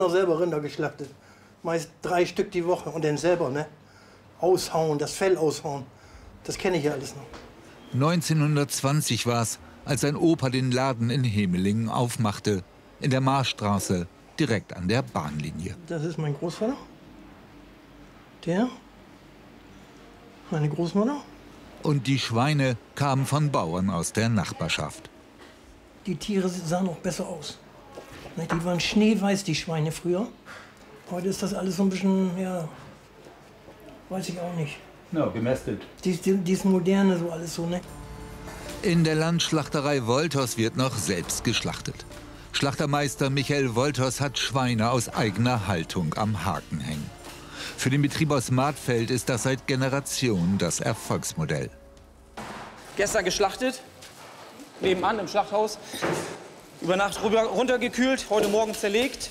selber Rinder geschlachtet. Meist 3 Stück die Woche und dann selber, ne? Aushauen, das Fell aushauen. Das kenne ich ja alles noch. 1920 war es, als sein Opa den Laden in Hemelingen aufmachte. In der Marstraße, direkt an der Bahnlinie. Das ist mein Großvater. Der. Meine Großmutter. Und die Schweine kamen von Bauern aus der Nachbarschaft. Die Tiere sahen auch besser aus. Die waren schneeweiß, die Schweine früher. Heute ist das alles so ein bisschen, ja, weiß ich auch nicht. Ja, gemästet. Dies Moderne, so alles so, ne? In der Landschlachterei Wolters wird noch selbst geschlachtet. Schlachtermeister Michael Wolters hat Schweine aus eigener Haltung am Haken hängen. Für den Betrieb aus Martfeld ist das seit Generationen das Erfolgsmodell. Gestern geschlachtet, nebenan im Schlachthaus. Über Nacht runtergekühlt, heute Morgen zerlegt.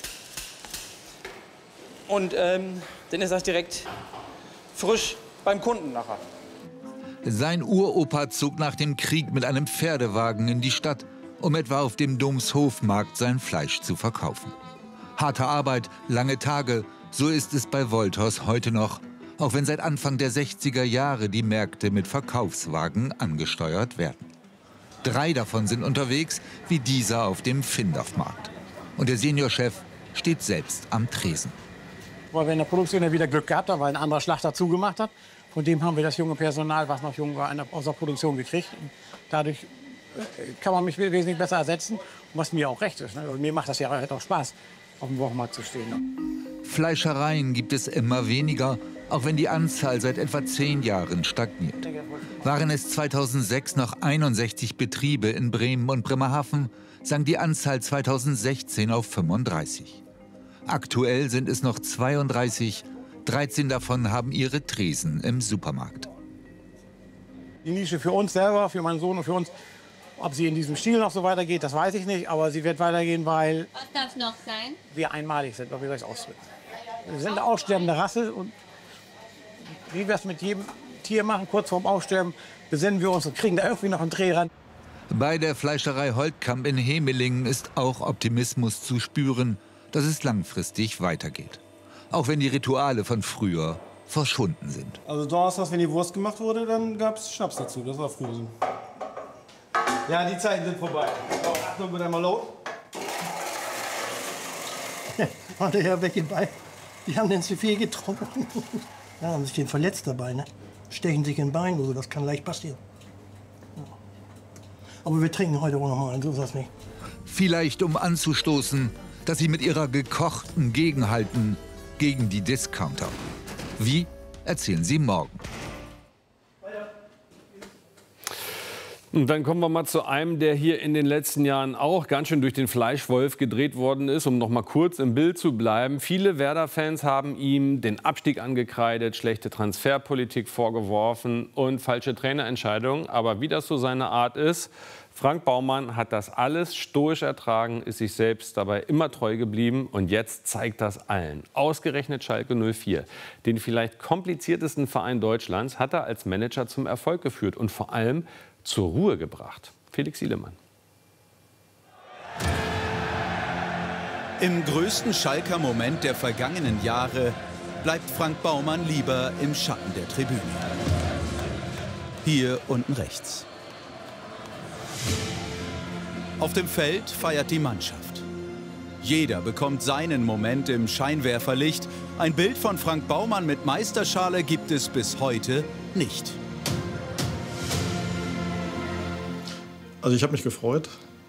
Und dann ist das direkt frisch beim Kunden nachher. Sein Uropa zog nach dem Krieg mit einem Pferdewagen in die Stadt, um etwa auf dem Domshofmarkt sein Fleisch zu verkaufen. Harte Arbeit, lange Tage, so ist es bei Wolters heute noch, auch wenn seit Anfang der 60er Jahre die Märkte mit Verkaufswagen angesteuert werden. 3 davon sind unterwegs, wie dieser auf dem Findorfmarkt. Und der Seniorchef steht selbst am Tresen. Weil wir in der Produktion ja wieder Glück gehabt haben, weil ein anderer Schlachter zugemacht hat. Von dem haben wir das junge Personal, was noch jung war, aus der Produktion gekriegt. Und dadurch kann man mich wesentlich besser ersetzen, was mir auch recht ist. Ne? Mir macht das ja halt auch Spaß, auf dem Wochenmarkt zu stehen. Ne? Fleischereien gibt es immer weniger, auch wenn die Anzahl seit etwa 10 Jahren stagniert. Waren es 2006 noch 61 Betriebe in Bremen und Bremerhaven, sank die Anzahl 2016 auf 35. Aktuell sind es noch 32, 13 davon haben ihre Tresen im Supermarkt. Die Nische für uns selber, für meinen Sohn und für uns, ob sie in diesem Stil noch so weitergeht, das weiß ich nicht, aber sie wird weitergehen, weil was darf noch sein? Wir einmalig sind, wie soll ich es ausdrücken. Wir sind eine aussterbende Rasse und wie wir es mit jedem Tier machen, kurz vorm Aussterben, besinnen wir uns und kriegen da irgendwie noch einen Dreh ran. Bei der Fleischerei Holtkamp in Hemelingen ist auch Optimismus zu spüren, dass es langfristig weitergeht. Auch wenn die Rituale von früher verschwunden sind. Also donnerstags, wenn die Wurst gemacht wurde, dann gab es Schnaps dazu. Das war früher so. Ja, die Zeiten sind vorbei. So, Achtung, wird einmal laut. War der Herr weg bei. Die haben den zu viel getrunken. Ja, haben sich den verletzt dabei, ne? Stechen sich in den Bein oder so, das kann leicht passieren. Ja. Aber wir trinken heute auch noch mal, so ist das nicht. Vielleicht um anzustoßen, dass sie mit ihrer gekochten gegenhalten gegen die Discounter. Wie, erzählen sie morgen. Und dann kommen wir mal zu einem, der hier in den letzten Jahren auch ganz schön durch den Fleischwolf gedreht worden ist, um noch mal kurz im Bild zu bleiben. Viele Werder-Fans haben ihm den Abstieg angekreidet, schlechte Transferpolitik vorgeworfen und falsche Trainerentscheidungen. Aber wie das so seine Art ist, Frank Baumann hat das alles stoisch ertragen, ist sich selbst dabei immer treu geblieben und jetzt zeigt das allen. Ausgerechnet Schalke 04, den vielleicht kompliziertesten Verein Deutschlands, hat er als Manager zum Erfolg geführt und vor allem zur Ruhe gebracht. Felix Sielemann. Im größten Schalker Moment der vergangenen Jahre bleibt Frank Baumann lieber im Schatten der Tribüne. Hier unten rechts. Auf dem Feld feiert die Mannschaft. Jeder bekommt seinen Moment im Scheinwerferlicht. Ein Bild von Frank Baumann mit Meisterschale gibt es bis heute nicht. Also ich habe mich gefreut.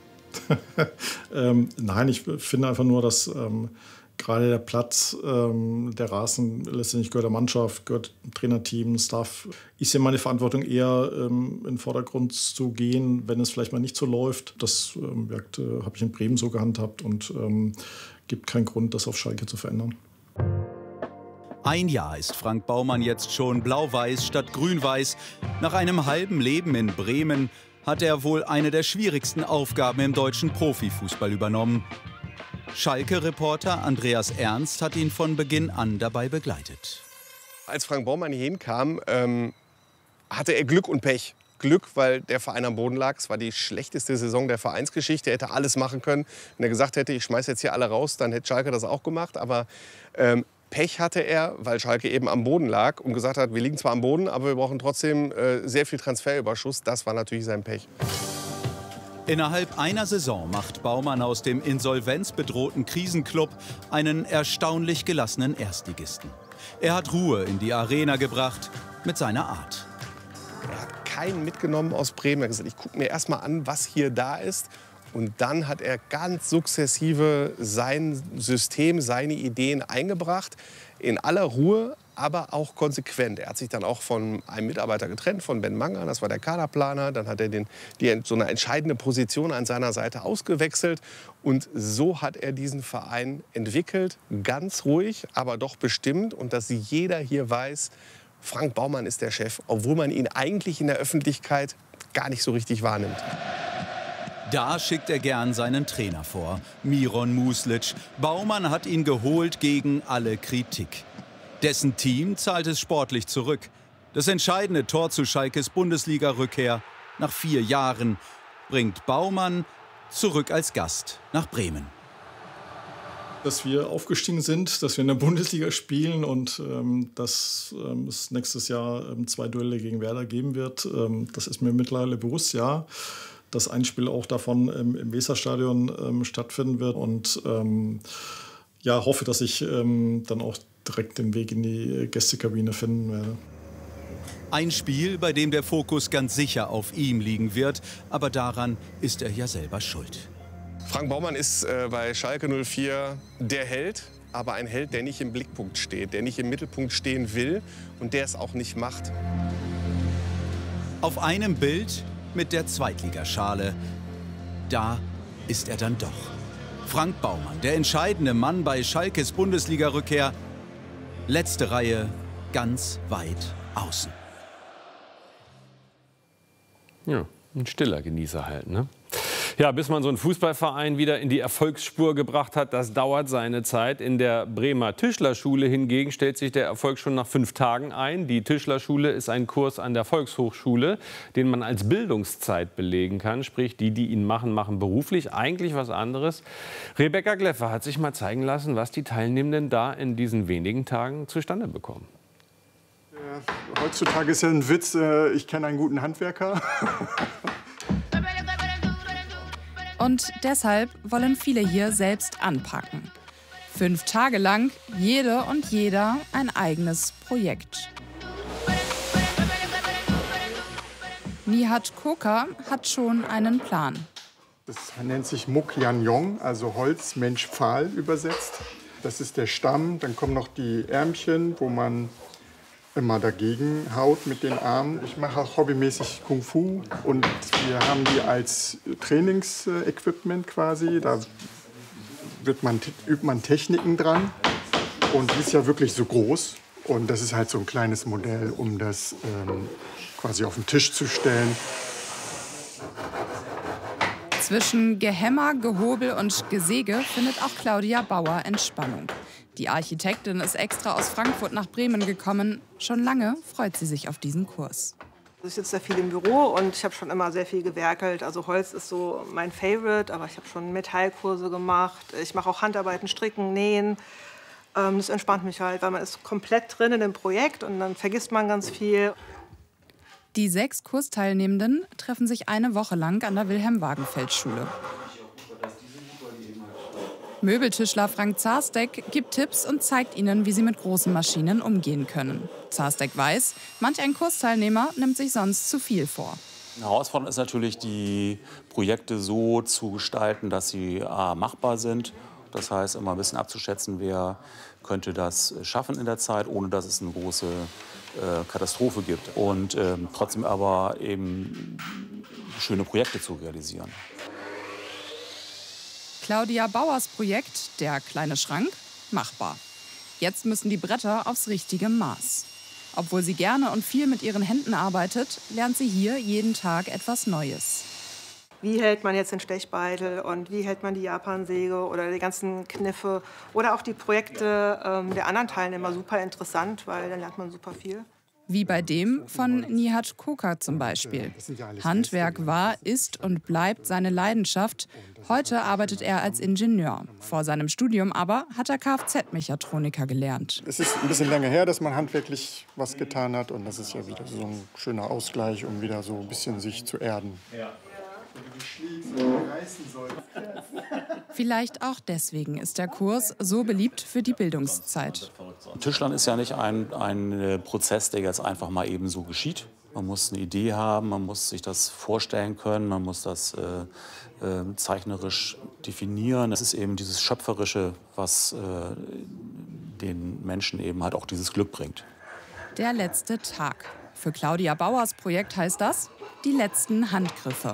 Nein, ich finde einfach nur, dass gerade der Platz, der Rasen letztendlich gehört der Mannschaft, gehört dem Trainerteam, Staff. Ist ja meine Verantwortung eher in den Vordergrund zu gehen, wenn es vielleicht mal nicht so läuft. Das habe ich in Bremen so gehandhabt und gibt keinen Grund, das auf Schalke zu verändern. Ein Jahr ist Frank Baumann jetzt schon blau-weiß statt grün-weiß. Nach einem halben Leben in Bremen hat er wohl eine der schwierigsten Aufgaben im deutschen Profifußball übernommen. Schalke-Reporter Andreas Ernst hat ihn von Beginn an dabei begleitet. Als Frank Baumann hier hinkam, hatte er Glück und Pech. Glück, weil der Verein am Boden lag. Es war die schlechteste Saison der Vereinsgeschichte. Er hätte alles machen können. Wenn er gesagt hätte, ich schmeiße jetzt hier alle raus, dann hätte Schalke das auch gemacht. Aber Pech hatte er, weil Schalke eben am Boden lag und gesagt hat, wir liegen zwar am Boden, aber wir brauchen trotzdem sehr viel Transferüberschuss. Das war natürlich sein Pech. Innerhalb einer Saison macht Baumann aus dem insolvenzbedrohten Krisenclub einen erstaunlich gelassenen Erstligisten. Er hat Ruhe in die Arena gebracht mit seiner Art. Er hat keinen mitgenommen aus Bremen. Er hat gesagt, ich gucke mir erst mal an, was hier da ist. Und dann hat er ganz sukzessive sein System, seine Ideen eingebracht. In aller Ruhe, aber auch konsequent. Er hat sich dann auch von einem Mitarbeiter getrennt, von Ben Manga, das war der Kaderplaner. Dann hat er so eine entscheidende Position an seiner Seite ausgewechselt. Und so hat er diesen Verein entwickelt, ganz ruhig, aber doch bestimmt. Und dass jeder hier weiß, Frank Baumann ist der Chef, obwohl man ihn eigentlich in der Öffentlichkeit gar nicht so richtig wahrnimmt. Da schickt er gern seinen Trainer vor, Miron Muslic. Baumann hat ihn geholt gegen alle Kritik. Dessen Team zahlt es sportlich zurück. Das entscheidende Tor zu Schalkes Bundesliga-Rückkehr nach 4 Jahren bringt Baumann zurück als Gast nach Bremen. Dass wir aufgestiegen sind, dass wir in der Bundesliga spielen und dass es nächstes Jahr 2 Duelle gegen Werder geben wird, das ist mir mittlerweile bewusst, ja. Dass ein Spiel auch davon im Weserstadion stattfinden wird. Und ja, hoffe, dass ich dann auch direkt den Weg in die Gästekabine finden werde. Ein Spiel, bei dem der Fokus ganz sicher auf ihm liegen wird. Aber daran ist er ja selber schuld. Frank Baumann ist bei Schalke 04 der Held. Aber ein Held, der nicht im Blickpunkt steht, der nicht im Mittelpunkt stehen will und der es auch nicht macht. Auf einem Bild mit der Zweitligaschale. Da ist er dann doch. Frank Baumann, der entscheidende Mann bei Schalkes Bundesliga-Rückkehr. Letzte Reihe, ganz weit außen. Ja, ein stiller Genießer halt, ne? Ja, bis man so einen Fußballverein wieder in die Erfolgsspur gebracht hat, das dauert seine Zeit. In der Bremer Tischlerschule hingegen stellt sich der Erfolg schon nach 5 Tagen ein. Die Tischlerschule ist ein Kurs an der Volkshochschule, den man als Bildungszeit belegen kann. Sprich, die ihn machen, machen beruflich eigentlich was anderes. Rebecca Gleffer hat sich mal zeigen lassen, was die Teilnehmenden da in diesen wenigen Tagen zustande bekommen. Heutzutage ist ja ein Witz, ich kenne einen guten Handwerker. Und deshalb wollen viele hier selbst anpacken. 5 Tage lang, jede und jeder ein eigenes Projekt. Nihat Koka hat schon einen Plan. Das nennt sich Mukyanjong, also Holz, Mensch, Pfahl übersetzt. Das ist der Stamm, dann kommen noch die Ärmchen, wo man immer dagegen haut mit den Armen. Ich mache auch hobbymäßig Kung Fu und wir haben die als Trainingsequipment quasi. Da übt man Techniken dran und die ist ja wirklich so groß. Und das ist halt so ein kleines Modell, um das quasi auf den Tisch zu stellen. Zwischen Gehämmer, Gehobel und Gesäge findet auch Claudia Bauer Entspannung. Die Architektin ist extra aus Frankfurt nach Bremen gekommen. Schon lange freut sie sich auf diesen Kurs. Ich sitze sehr viel im Büro und ich habe schon immer sehr viel gewerkelt. Also Holz ist so mein Favorite, aber ich habe schon Metallkurse gemacht. Ich mache auch Handarbeiten, Stricken, Nähen. Das entspannt mich halt, weil man ist komplett drin in dem Projekt und dann vergisst man ganz viel. Die 6 Kursteilnehmenden treffen sich eine Woche lang an der Wilhelm-Wagenfeld-Schule. Möbeltischler Frank Zarstek gibt Tipps und zeigt ihnen, wie sie mit großen Maschinen umgehen können. Zarstek weiß, manch ein Kursteilnehmer nimmt sich sonst zu viel vor. Eine Herausforderung ist natürlich, die Projekte so zu gestalten, dass sie machbar sind. Das heißt, immer ein bisschen abzuschätzen, wer könnte das schaffen in der Zeit, ohne dass es eine große Katastrophe gibt. Und trotzdem aber eben schöne Projekte zu realisieren. Claudia Bauers Projekt, der kleine Schrank, machbar. Jetzt müssen die Bretter aufs richtige Maß. Obwohl sie gerne und viel mit ihren Händen arbeitet, lernt sie hier jeden Tag etwas Neues. Wie hält man jetzt den Stechbeitel und wie hält man die Japansäge oder die ganzen Kniffe oder auch die Projekte der anderen Teilnehmer super interessant, weil dann lernt man super viel. Wie bei dem von Nihat Koka zum Beispiel. Handwerk war, ist und bleibt seine Leidenschaft. Heute arbeitet er als Ingenieur. Vor seinem Studium aber hat er Kfz-Mechatroniker gelernt. Es ist ein bisschen länger her, dass man handwerklich was getan hat. Und das ist ja wieder so ein schöner Ausgleich, um wieder so ein bisschen sich zu erden. Vielleicht auch deswegen ist der Kurs so beliebt für die Bildungszeit. Tischlern ist ja nicht ein Prozess, der jetzt einfach mal eben so geschieht. Man muss eine Idee haben, man muss sich das vorstellen können, man muss das zeichnerisch definieren. Es ist eben dieses Schöpferische, was den Menschen eben halt auch dieses Glück bringt. Der letzte Tag. Für Claudia Bauers Projekt heißt das die letzten Handgriffe.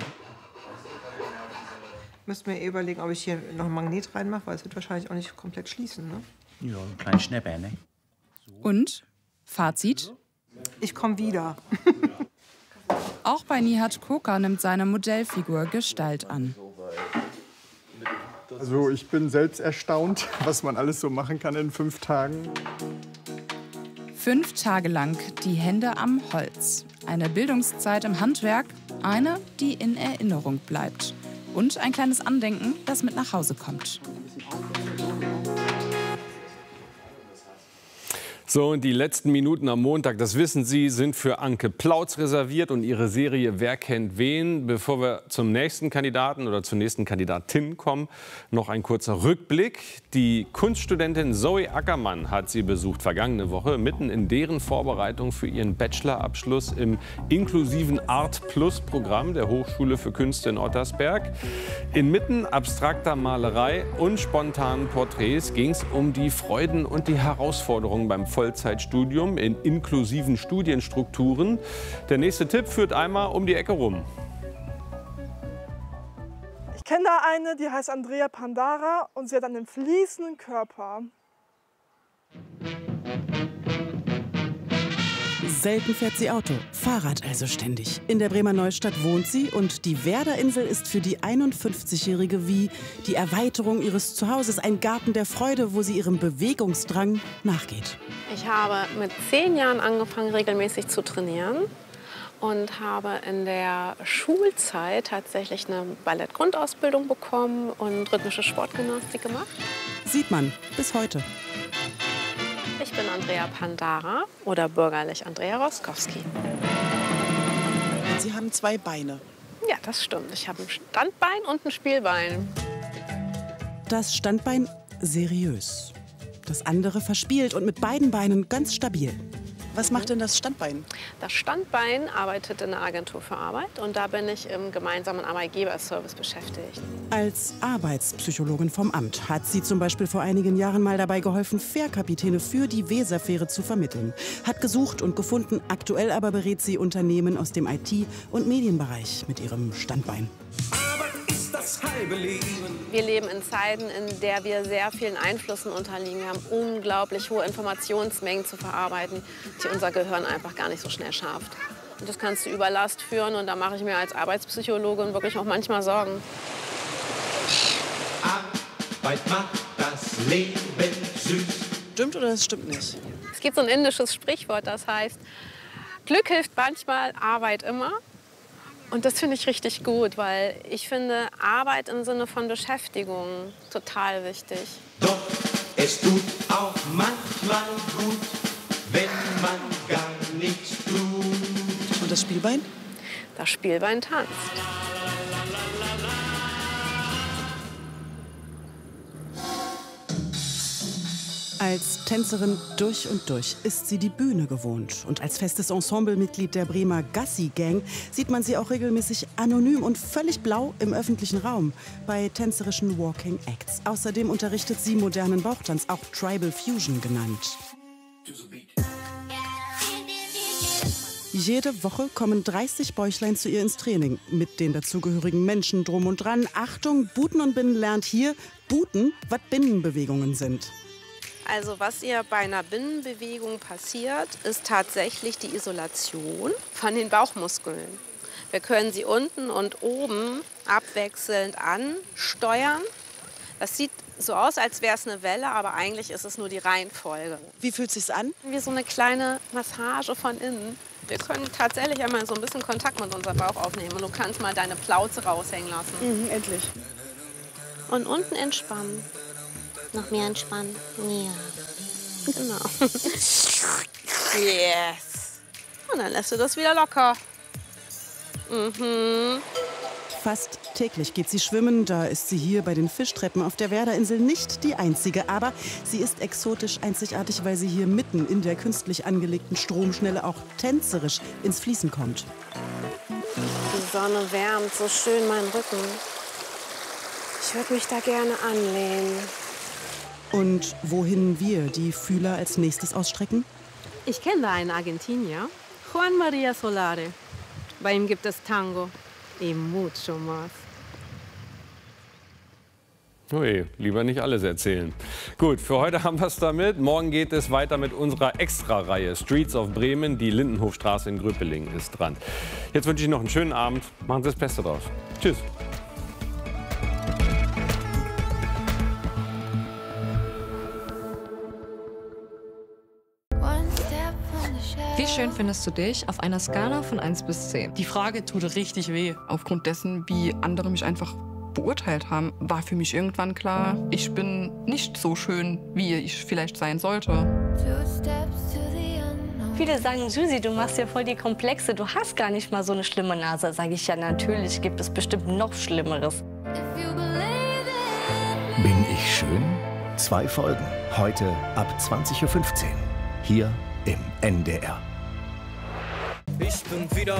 Ich müsste mir überlegen, ob ich hier noch ein Magnet reinmache, weil es wird wahrscheinlich auch nicht komplett schließen. Ne? Ja, ein kleines Schnäpper, ne? Und? Fazit? Ich komme wieder. Auch bei Nihat Koka nimmt seine Modellfigur Gestalt an. Also ich bin selbst erstaunt, was man alles so machen kann in 5 Tagen. 5 Tage lang die Hände am Holz. Eine Bildungszeit im Handwerk, eine, die in Erinnerung bleibt. Und ein kleines Andenken, das mit nach Hause kommt. So, und die letzten Minuten am Montag, das wissen Sie, sind für Anke Plautz reserviert und ihre Serie Wer kennt wen. Bevor wir zum nächsten Kandidaten oder zur nächsten Kandidatin kommen, noch ein kurzer Rückblick. Die Kunststudentin Zoe Ackermann hat sie besucht vergangene Woche, mitten in deren Vorbereitung für ihren Bachelorabschluss im inklusiven Art-Plus-Programm der Hochschule für Künste in Ottersberg. Inmitten abstrakter Malerei und spontanen Porträts ging es um die Freuden und die Herausforderungen beim Vollzeitstudium in inklusiven Studienstrukturen. Der nächste Tipp führt einmal um die Ecke rum. Ich kenne da eine, die heißt Andrea Pandara und sie hat einen fließenden Körper. Selten fährt sie Auto, Fahrrad also ständig. In der Bremer Neustadt wohnt sie und die Werderinsel ist für die 51-Jährige wie die Erweiterung ihres Zuhauses, ein Garten der Freude, wo sie ihrem Bewegungsdrang nachgeht. Ich habe mit 10 Jahren angefangen, regelmäßig zu trainieren und habe in der Schulzeit tatsächlich eine Ballettgrundausbildung bekommen und rhythmische Sportgymnastik gemacht. Sieht man bis heute. Ich bin Andrea Pandara oder bürgerlich Andrea Roskowski. Und Sie haben 2 Beine. Ja, das stimmt. Ich habe ein Standbein und ein Spielbein. Das Standbein seriös. Das andere verspielt und mit beiden Beinen ganz stabil. Was macht denn das Standbein? Das Standbein arbeitet in der Agentur für Arbeit und da bin ich im gemeinsamen Arbeitgeberservice beschäftigt. Als Arbeitspsychologin vom Amt hat sie zum Beispiel vor einigen Jahren mal dabei geholfen, Fährkapitäne für die Weserfähre zu vermitteln. Hat gesucht und gefunden, aktuell aber berät sie Unternehmen aus dem IT- und Medienbereich mit ihrem Standbein. Wir leben in Zeiten, in der wir sehr vielen Einflüssen unterliegen. Wir haben unglaublich hohe Informationsmengen zu verarbeiten, die unser Gehirn einfach gar nicht so schnell schafft. Und das kann zu Überlast führen und da mache ich mir als Arbeitspsychologin wirklich auch manchmal Sorgen. Arbeit macht das Leben süß. Stimmt oder das stimmt nicht? Es gibt so ein indisches Sprichwort, das heißt, Glück hilft manchmal, Arbeit immer. Und das finde ich richtig gut, weil ich finde Arbeit im Sinne von Beschäftigung total wichtig. Doch es tut auch manchmal gut, wenn man gar nichts tut. Und das Spielbein? Das Spielbein tanzt. Als Tänzerin durch und durch ist sie die Bühne gewohnt. Und als festes Ensemblemitglied der Bremer Gassi-Gang sieht man sie auch regelmäßig anonym und völlig blau im öffentlichen Raum bei tänzerischen Walking Acts. Außerdem unterrichtet sie modernen Bauchtanz, auch Tribal Fusion genannt. Jede Woche kommen 30 Bäuchlein zu ihr ins Training. Mit den dazugehörigen Menschen drum und dran. Achtung, Buten und Binnen lernt hier Buten, was Binnenbewegungen sind. Also was ihr bei einer Binnenbewegung passiert, ist tatsächlich die Isolation von den Bauchmuskeln. Wir können sie unten und oben abwechselnd ansteuern. Das sieht so aus, als wäre es eine Welle, aber eigentlich ist es nur die Reihenfolge. Wie fühlt es sich an? Wie so eine kleine Massage von innen. Wir können tatsächlich einmal so ein bisschen Kontakt mit unserem Bauch aufnehmen. Und du kannst mal deine Plauze raushängen lassen. Endlich. Und unten entspannen. Noch mehr entspannen. Ja. Genau. Yes. Und dann lässt du das wieder locker. Mhm. Fast täglich geht sie schwimmen. Da ist sie hier bei den Fischtreppen auf der Werderinsel nicht die einzige. Aber sie ist exotisch einzigartig, weil sie hier mitten in der künstlich angelegten Stromschnelle auch tänzerisch ins Fließen kommt. Die Sonne wärmt so schön meinen Rücken. Ich würde mich da gerne anlehnen. Und wohin wir die Fühler als nächstes ausstrecken? Ich kenne da einen Argentinier, Juan María Solare. Bei ihm gibt es Tango y mucho más. Ui, lieber nicht alles erzählen. Gut, für heute haben wir es damit. Morgen geht es weiter mit unserer Extra-Reihe Streets of Bremen. Die Lindenhofstraße in Gröpelingen ist dran. Jetzt wünsche ich noch einen schönen Abend. Machen Sie das Beste draus. Tschüss. Wie schön findest du dich auf einer Skala von 1 bis 10? Die Frage tut richtig weh. Aufgrund dessen, wie andere mich einfach beurteilt haben, war für mich irgendwann klar, ich bin nicht so schön, wie ich vielleicht sein sollte. Viele sagen, Susi, du machst ja voll die Komplexe. Du hast gar nicht mal so eine schlimme Nase. Sage ich, ja, natürlich gibt es bestimmt noch Schlimmeres. Bin ich schön? 2 Folgen. Heute ab 20:15 Uhr. Hier im NDR. Ich bin wieder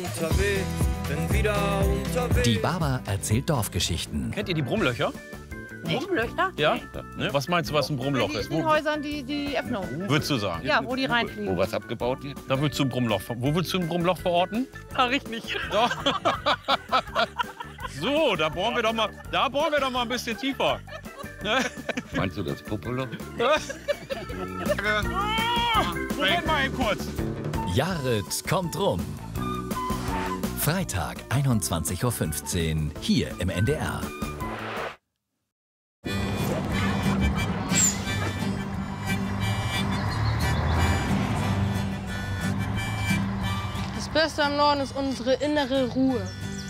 unterwegs, Die Baba erzählt Dorfgeschichten. Kennt ihr die Brummlöcher? Brummlöcher? Ja? Ne? Was meinst du, was ein Brummloch ist? In den Häusern die Öffnung. Würdest du sagen? Ja, wo die reinfliegen. Wo was abgebaut wird? Da würdest du ein Brummloch. Wo würdest du ein Brummloch verorten? Ach, ich nicht. Doch. So, da bohren wir doch mal ein bisschen tiefer. Ne? Meinst du das Popolo? Moment mal eben kurz. Jared kommt rum. Freitag, 21:15 Uhr, hier im NDR. Das Beste am Norden ist unsere innere Ruhe.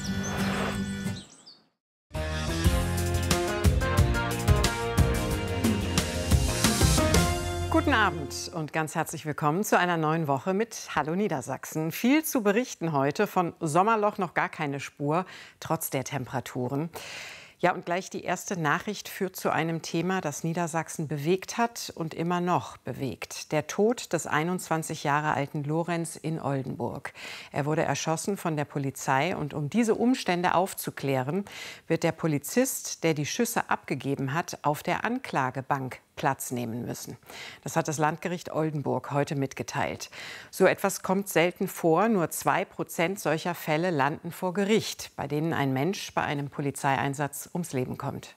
Guten Abend und ganz herzlich willkommen zu einer neuen Woche mit Hallo Niedersachsen. Viel zu berichten heute, von Sommerloch noch gar keine Spur, trotz der Temperaturen. Ja, und gleich die erste Nachricht führt zu einem Thema, das Niedersachsen bewegt hat und immer noch bewegt. Der Tod des 21 Jahre alten Lorenz in Oldenburg. Er wurde erschossen von der Polizei und um diese Umstände aufzuklären, wird der Polizist, der die Schüsse abgegeben hat, auf der Anklagebank Platz nehmen müssen. Das hat das Landgericht Oldenburg heute mitgeteilt. So etwas kommt selten vor. Nur 2% solcher Fälle landen vor Gericht, bei denen ein Mensch bei einem Polizeieinsatz ums Leben kommt.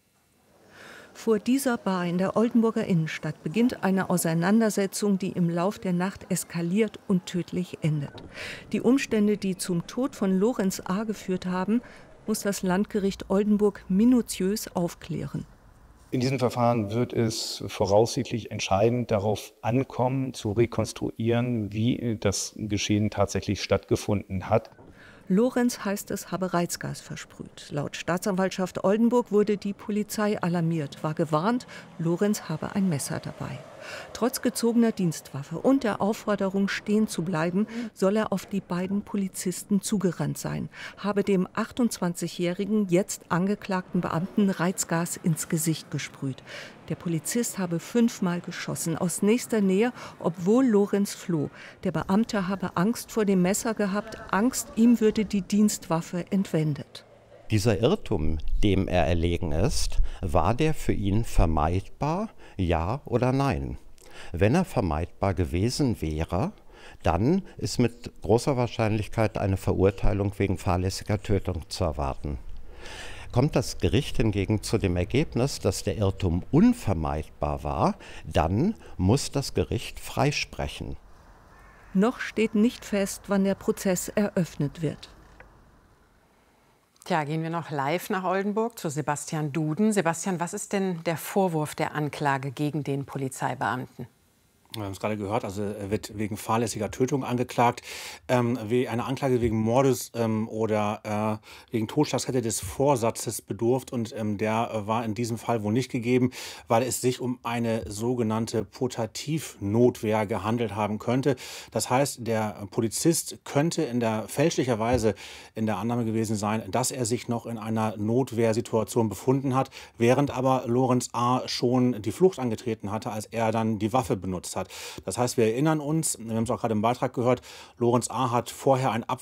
Vor dieser Bar in der Oldenburger Innenstadt beginnt eine Auseinandersetzung, die im Lauf der Nacht eskaliert und tödlich endet. Die Umstände, die zum Tod von Lorenz A. geführt haben, muss das Landgericht Oldenburg minutiös aufklären. In diesem Verfahren wird es voraussichtlich entscheidend darauf ankommen, zu rekonstruieren, wie das Geschehen tatsächlich stattgefunden hat. Lorenz, heißt es, habe Reizgas versprüht. Laut Staatsanwaltschaft Oldenburg wurde die Polizei alarmiert, war gewarnt, Lorenz habe ein Messer dabei. Trotz gezogener Dienstwaffe und der Aufforderung, stehen zu bleiben, soll er auf die beiden Polizisten zugerannt sein, habe dem 28-jährigen, jetzt angeklagten Beamten Reizgas ins Gesicht gesprüht. Der Polizist habe 5-mal geschossen, aus nächster Nähe, obwohl Lorenz floh. Der Beamte habe Angst vor dem Messer gehabt, Angst, ihm würde die Dienstwaffe entwendet. Dieser Irrtum, dem er erlegen ist, war der für ihn vermeidbar, ja oder nein? Wenn er vermeidbar gewesen wäre, dann ist mit großer Wahrscheinlichkeit eine Verurteilung wegen fahrlässiger Tötung zu erwarten. Kommt das Gericht hingegen zu dem Ergebnis, dass der Irrtum unvermeidbar war, dann muss das Gericht freisprechen. Noch steht nicht fest, wann der Prozess eröffnet wird. Tja, gehen wir noch live nach Oldenburg zu Sebastian Duden. Sebastian, was ist denn der Vorwurf der Anklage gegen den Polizeibeamten? Wir haben es gerade gehört, also er wird wegen fahrlässiger Tötung angeklagt, eine Anklage wegen Mordes oder wegen Totschlagskette des Vorsatzes bedurft und der war in diesem Fall wohl nicht gegeben, weil es sich um eine sogenannte Putativnotwehr gehandelt haben könnte. Das heißt, der Polizist könnte fälschlicherweise in der Annahme gewesen sein, dass er sich noch in einer Notwehrsituation befunden hat, während aber Lorenz A. schon die Flucht angetreten hatte, als er dann die Waffe benutzt hat. Das heißt, wir erinnern uns, wir haben es auch gerade im Beitrag gehört, Lorenz A. soll vorher ein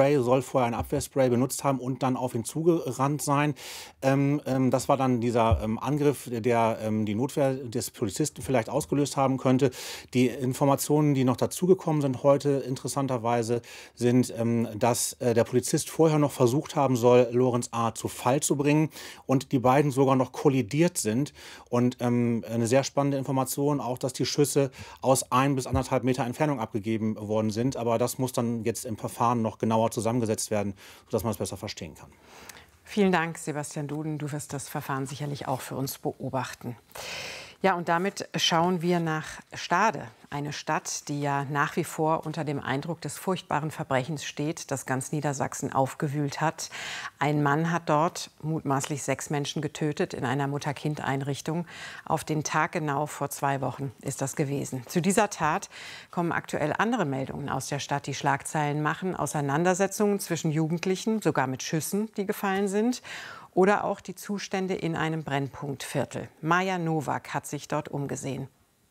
Abwehrspray benutzt haben und dann auf ihn zugerannt sein. Das war dann dieser Angriff, der die Notwehr des Polizisten vielleicht ausgelöst haben könnte. Die Informationen, die noch dazugekommen sind heute, interessanterweise, sind, dass der Polizist vorher noch versucht haben soll, Lorenz A. zu Fall zu bringen und die beiden sogar noch kollidiert sind. Und eine sehr spannende Information auch, dass die Schüsse aus 1 bis 1,5 Meter Entfernung abgegeben worden sind. Aber das muss dann jetzt im Verfahren noch genauer zusammengesetzt werden, sodass man es besser verstehen kann. Vielen Dank, Sebastian Duden. Du wirst das Verfahren sicherlich auch für uns beobachten. Ja, und damit schauen wir nach Stade, eine Stadt, die ja nach wie vor unter dem Eindruck des furchtbaren Verbrechens steht, das ganz Niedersachsen aufgewühlt hat. Ein Mann hat dort mutmaßlich 6 Menschen getötet in einer Mutter-Kind-Einrichtung. Auf den Tag genau vor 2 Wochen ist das gewesen. Zu dieser Tat kommen aktuell andere Meldungen aus der Stadt, die Schlagzeilen machen. Auseinandersetzungen zwischen Jugendlichen, sogar mit Schüssen, die gefallen sind. Oder auch die Zustände in einem Brennpunktviertel. Maja Nowak hat sich dort umgesehen.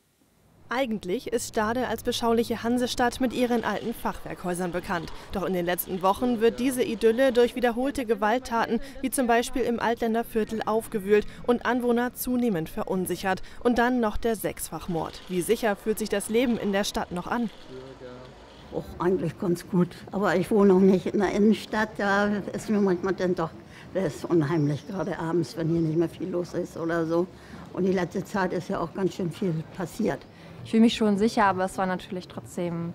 Eigentlich ist Stade als beschauliche Hansestadt mit ihren alten Fachwerkhäusern bekannt. Doch in den letzten Wochen wird diese Idylle durch wiederholte Gewalttaten, wie zum Beispiel im Altländerviertel, aufgewühlt und Anwohner zunehmend verunsichert. Und dann noch der 6-fach-Mord. Wie sicher fühlt sich das Leben in der Stadt noch an? Auch eigentlich ganz gut. Aber ich wohne noch nicht in der Innenstadt. Da ist mir manchmal dann doch unheimlich, gerade abends, wenn hier nicht mehr viel los ist oder so. Und die letzte Zeit ist ja auch ganz schön viel passiert. Ich fühle mich schon sicher, aber es war natürlich trotzdem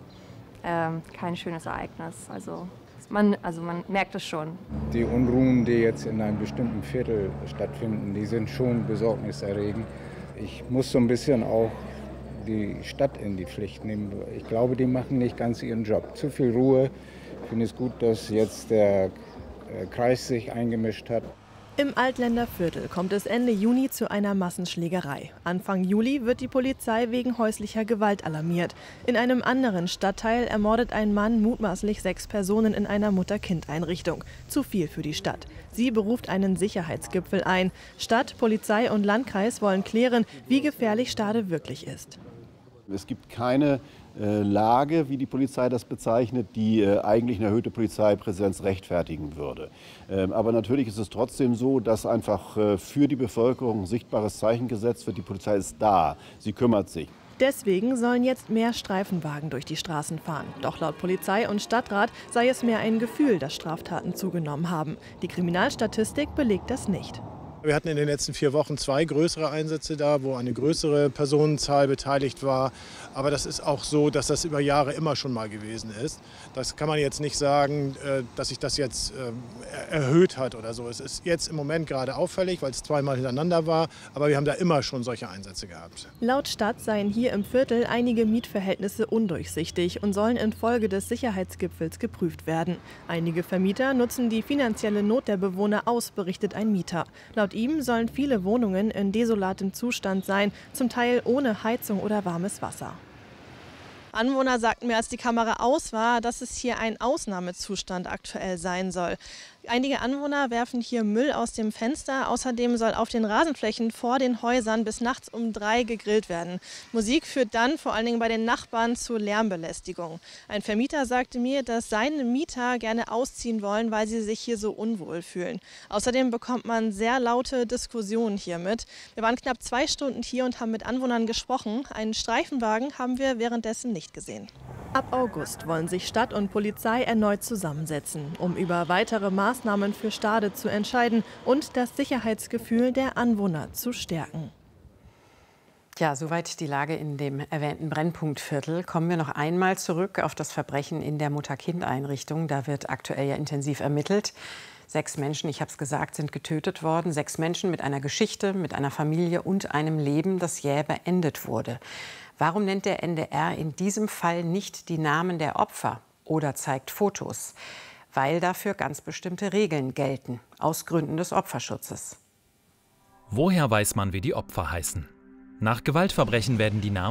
kein schönes Ereignis. Also man merkt es schon. Die Unruhen, die jetzt in einem bestimmten Viertel stattfinden, die sind schon besorgniserregend. Ich muss so ein bisschen auch die Stadt in die Pflicht nehmen. Ich glaube, die machen nicht ganz ihren Job. Zu viel Ruhe. Ich finde es gut, dass jetzt der Kreis sich eingemischt hat. Im Altländerviertel kommt es Ende Juni zu einer Massenschlägerei. Anfang Juli wird die Polizei wegen häuslicher Gewalt alarmiert. In einem anderen Stadtteil ermordet ein Mann mutmaßlich 6 Personen in einer Mutter-Kind-Einrichtung. Zu viel für die Stadt. Sie beruft einen Sicherheitsgipfel ein. Stadt, Polizei und Landkreis wollen klären, wie gefährlich Stade wirklich ist. Es gibt keine Lage, wie die Polizei das bezeichnet, die eigentlich eine erhöhte Polizeipräsenz rechtfertigen würde. Aber natürlich ist es trotzdem so, dass einfach für die Bevölkerung ein sichtbares Zeichen gesetzt wird. Die Polizei ist da, sie kümmert sich. Deswegen sollen jetzt mehr Streifenwagen durch die Straßen fahren. Doch laut Polizei und Stadtrat sei es mehr ein Gefühl, dass Straftaten zugenommen haben. Die Kriminalstatistik belegt das nicht. Wir hatten in den letzten 4 Wochen 2 größere Einsätze da, wo eine größere Personenzahl beteiligt war. Aber das ist auch so, dass das über Jahre immer schon mal gewesen ist. Das kann man jetzt nicht sagen, dass sich das jetzt erhöht hat oder so. Es ist jetzt im Moment gerade auffällig, weil es 2-mal hintereinander war. Aber wir haben da immer schon solche Einsätze gehabt. Laut Stadt seien hier im Viertel einige Mietverhältnisse undurchsichtig und sollen infolge des Sicherheitsgipfels geprüft werden. Einige Vermieter nutzen die finanzielle Not der Bewohner aus, berichtet ein Mieter. Laut ihm sollen viele Wohnungen in desolatem Zustand sein, zum Teil ohne Heizung oder warmes Wasser. Anwohner sagten mir, als die Kamera aus war, dass es hier ein Ausnahmezustand aktuell sein soll. Einige Anwohner werfen hier Müll aus dem Fenster. Außerdem soll auf den Rasenflächen vor den Häusern bis nachts um 3 gegrillt werden. Musik führt dann vor allen Dingen bei den Nachbarn zu Lärmbelästigung. Ein Vermieter sagte mir, dass seine Mieter gerne ausziehen wollen, weil sie sich hier so unwohl fühlen. Außerdem bekommt man sehr laute Diskussionen hier mit. Wir waren knapp 2 Stunden hier und haben mit Anwohnern gesprochen. Einen Streifenwagen haben wir währenddessen nicht gesehen. Ab August wollen sich Stadt und Polizei erneut zusammensetzen, um über weitere Maßnahmen für Stade zu entscheiden und das Sicherheitsgefühl der Anwohner zu stärken. Ja, soweit die Lage in dem erwähnten Brennpunktviertel. Kommen wir noch einmal zurück auf das Verbrechen in der Mutter-Kind-Einrichtung. Da wird aktuell ja intensiv ermittelt. 6 Menschen, ich habe es gesagt, sind getötet worden. 6 Menschen mit einer Geschichte, mit einer Familie und einem Leben, das jäh beendet wurde. Warum nennt der NDR in diesem Fall nicht die Namen der Opfer oder zeigt Fotos? Weil dafür ganz bestimmte Regeln gelten, aus Gründen des Opferschutzes. Woher weiß man, wie die Opfer heißen? Nach Gewaltverbrechen werden die Namen